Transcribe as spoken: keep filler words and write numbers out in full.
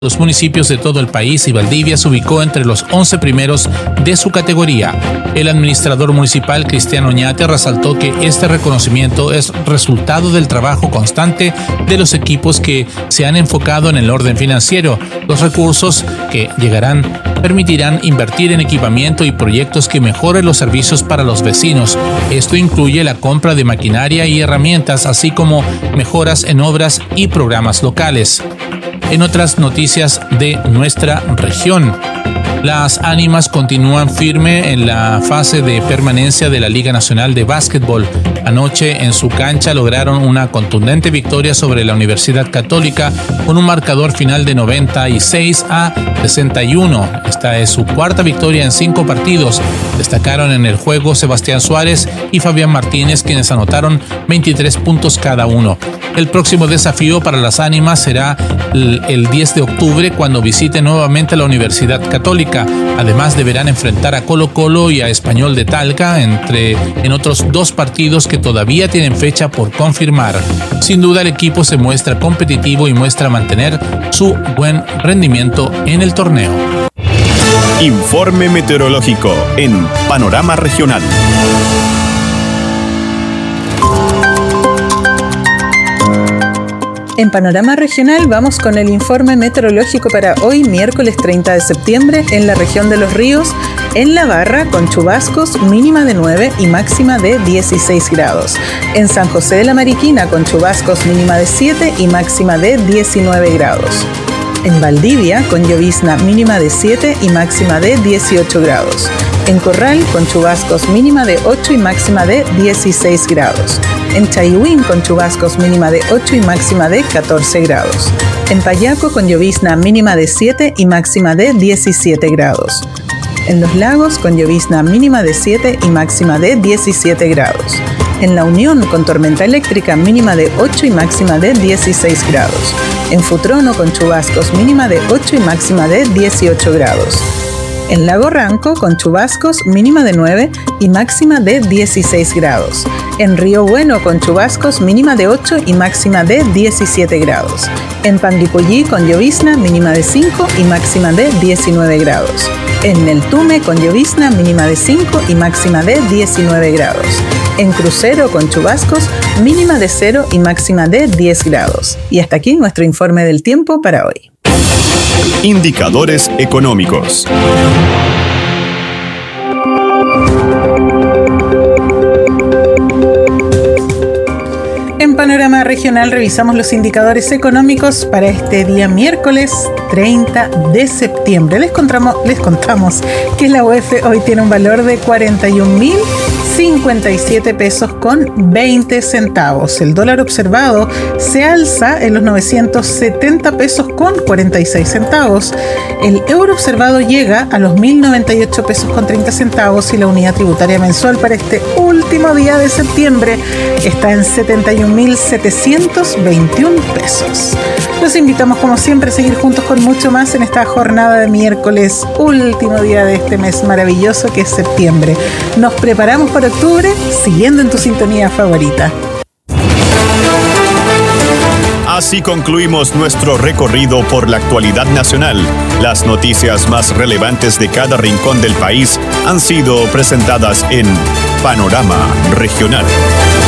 los municipios de todo el país y Valdivia se ubicó entre los once primeros de su categoría. El administrador municipal Cristiano Oñate resaltó que este reconocimiento es resultado del trabajo constante de los equipos que se han enfocado en el orden financiero. Los recursos que llegarán permitirán invertir en equipamiento y proyectos que mejoren los servicios para los vecinos. Esto incluye la compra de maquinaria y herramientas, así como mejoras en obras y programas locales. En otras noticias de nuestra región, las Ánimas continúan firme en la fase de permanencia de la Liga Nacional de Básquetbol. Anoche en su cancha lograron una contundente victoria sobre la Universidad Católica con un marcador final de noventa y seis a sesenta y uno. Esta es su cuarta victoria en cinco partidos. Destacaron en el juego Sebastián Suárez y Fabián Martínez, quienes anotaron veintitrés puntos cada uno. El próximo desafío para las Ánimas será el diez de octubre, cuando visite nuevamente la Universidad Católica. Además, deberán enfrentar a Colo Colo y a Español de Talca, entre en otros dos partidos que todavía tienen fecha por confirmar. Sin duda, el equipo se muestra competitivo y muestra mantener su buen rendimiento en el torneo. Informe meteorológico en Panorama Regional. En Panorama Regional vamos con el informe meteorológico para hoy, miércoles treinta de septiembre, en la región de Los Ríos, en La Barra, con chubascos, mínima de nueve y máxima de dieciséis grados. En San José de la Mariquina, con chubascos, mínima de siete y máxima de diecinueve grados. En Valdivia, con llovizna, mínima de siete y máxima de dieciocho grados. En Corral, con chubascos, mínima de ocho y máxima de dieciséis grados. En Chaihuín, con chubascos, mínima de ocho y máxima de catorce grados. En Payaco, con llovizna, mínima de siete y máxima de diecisiete grados. En Los Lagos, con llovizna, mínima de siete y máxima de diecisiete grados. En La Unión, con tormenta eléctrica, mínima de ocho y máxima de dieciséis grados. En Futrono, con chubascos, mínima de ocho y máxima de dieciocho grados. En Lago Ranco, con chubascos, mínima de nueve y máxima de dieciséis grados. En Río Bueno, con chubascos, mínima de ocho y máxima de diecisiete grados. En Panguipulli, con llovizna, mínima de cinco y máxima de diecinueve grados. En Neltume, con llovizna, mínima de cinco y máxima de diecinueve grados. En Crucero, con chubascos, mínima de cero y máxima de diez grados. Y hasta aquí nuestro informe del tiempo para hoy. Indicadores económicos. En Panorama Regional revisamos los indicadores económicos para este día miércoles treinta de septiembre. Les contamos, les contamos que la U E F hoy tiene un valor de cuarenta y un mil cincuenta y siete pesos con veinte centavos. El dólar observado se alza en los novecientos setenta pesos con cuarenta y seis centavos. El euro observado llega a los mil noventa y ocho pesos con treinta centavos y la unidad tributaria mensual para este último día de septiembre está en setenta y un mil setecientos veintiuno pesos. Los invitamos como siempre a seguir juntos con mucho más en esta jornada de miércoles, último día de este mes maravilloso que es septiembre. Nos preparamos para octubre siguiendo en tu sintonía favorita. Así concluimos nuestro recorrido por la actualidad nacional. Las noticias más relevantes de cada rincón del país han sido presentadas en Panorama Regional.